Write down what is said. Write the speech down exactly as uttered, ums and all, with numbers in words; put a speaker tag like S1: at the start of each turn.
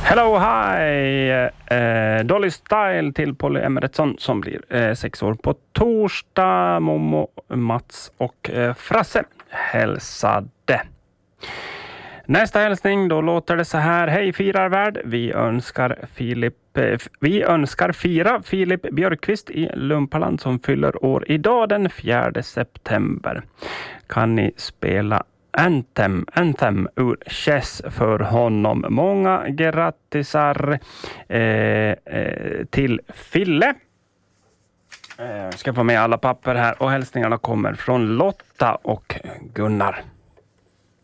S1: Hello, hi! Eh, Dolly Style till Polly Emmeretsson som blir eh, sex år på torsdag. Momo, Mats och eh, Frasse hälsade. Nästa hälsning, då låter det så här. Hej firarvärd, vi önskar Filip eh, vi önskar fira Filip Björkqvist i Lumpaland som fyller år idag den fjärde september. Kan ni spela Anthem, Anthem ur Chess för honom? Många grattisar eh, eh, till Fille. Jag eh, ska få med alla papper här och hälsningarna kommer från Lotta och Gunnar.